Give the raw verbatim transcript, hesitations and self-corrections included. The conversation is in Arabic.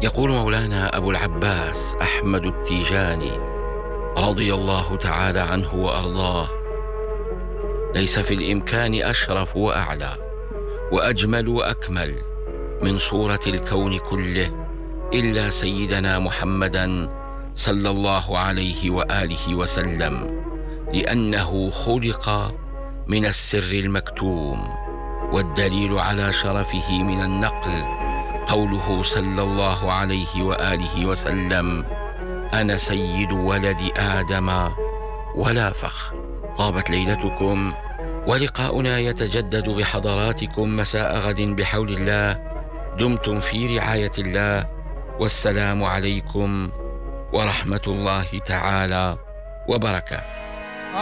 يقول مولانا أبو العباس أحمد التيجاني رضي الله تعالى عنه وأرضاه: ليس في الإمكان أشرف وأعلى وأجمل وأكمل من صورة الكون كله إلا سيدنا محمدًا صلى الله عليه وآله وسلم، لأنه خلق من السر المكتوم. والدليل على شرفه من النقل قوله صلى الله عليه وآله وسلم: أنا سيد ولد آدم ولا فخر. طابت ليلتكم، ولقاؤنا يتجدد بحضراتكم مساء غد بحول الله. دمتم في رعاية الله، والسلام عليكم ورحمة الله تعالى وبركاته.